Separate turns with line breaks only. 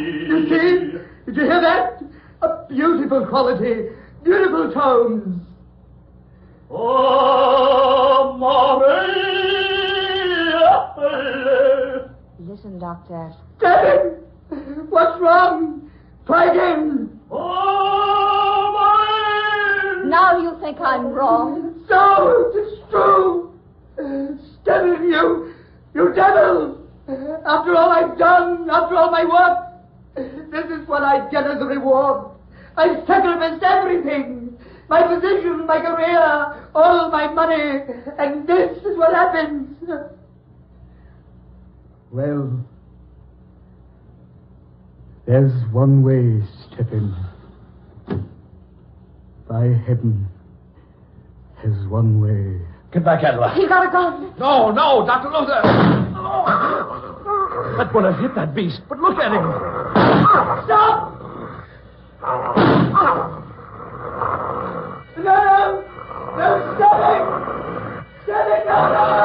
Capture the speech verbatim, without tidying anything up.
You see? Did you hear that? A beautiful quality, beautiful tones. Oh, Maria!
Listen, Doctor.
Stephen! What's wrong? Try again. Oh, Maria!
Now you think I'm wrong.
So, it's true. Stephen, you, you devil! After all I've done, after all my work, this is what I get as a reward. I sacrificed everything. My position, my career, all my money, and this is what happens. Well, there's one way, Stephen. By heaven, there's one way.
Get back, Adela.
He got a gun.
No, no, Doctor Luther. Oh. That bullet hit that beast, but look at him.
Stop! No! No, stop it! Stop it, no, no!